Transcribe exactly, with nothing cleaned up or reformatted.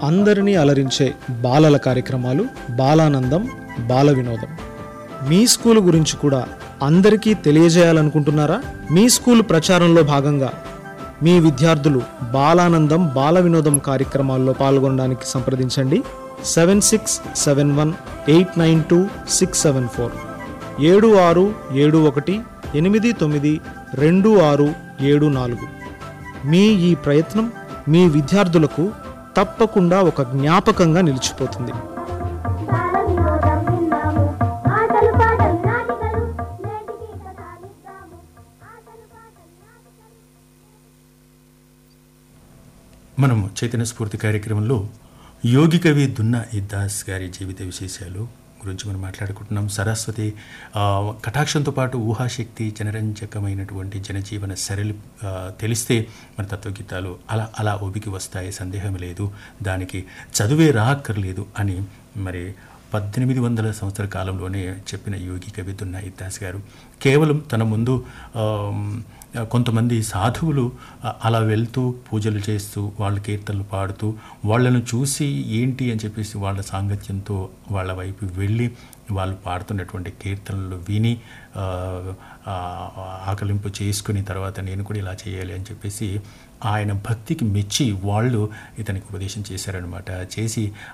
అందరినీ అలరించే బాలల కార్యక్రమాలు బాలానందం బాల వినోదం. మీ స్కూల్ గురించి కూడా అందరికీ తెలియజేయాలనుకుంటున్నారా? మీ స్కూల్ ప్రచారంలో భాగంగా మీ విద్యార్థులు బాలానందం బాల వినోదం కార్యక్రమాల్లో పాల్గొనడానికి సంప్రదించండి. Seven six seven one eight nine two six seven four ఏడు ఆరు ఏడు ఒకటి ఎనిమిది తొమ్మిది రెండు ఆరు ఏడు నాలుగు. మీ ఈ ప్రయత్నం మీ విద్యార్థులకు తప్పకుండా ఒక జ్ఞాపకంగా నిలిచిపోతుంది. మనం చైతన్య స్ఫూర్తి కార్యక్రమంలో యోగి కవి దున్నా ఇద్దాస్ గారి జీవిత విశేషాలు గురించి మనం మాట్లాడుకుంటున్నాం. సరస్వతి కటాక్షంతో పాటు ఊహాశక్తి జనరంజకమైనటువంటి జనజీవన సరళి తెలిస్తే మన తత్వగీతాలు అలా అలా ఒబికి వస్తాయి, సందేహం లేదు, దానికి చదువే రాక్కర్లేదు అని మరి పద్దెనిమిది వందల సంవత్సరాల కాలంలోనే చెప్పిన యోగి కవి దున్నా ఇద్దాస్ గారు కేవలం తన ముందు కొంతమంది సాధువులు అలా వెళ్తూ పూజలు చేస్తూ వాళ్ళ కీర్తనలు పాడుతూ వాళ్ళను చూసి ఏంటి అని చెప్పేసి వాళ్ళ సాంగత్యంతో వాళ్ళ వైపు వెళ్ళి వాళ్ళు పాడుతున్నటువంటి కీర్తనలు విని ఆకలింపు చేసుకుని తర్వాత నేను కూడా ఇలా చేయాలి అని చెప్పేసి ఆయన భక్తికి మెచ్చి వాళ్ళు ఇతనికి ఉపదేశం చేశారనమాట. చేసి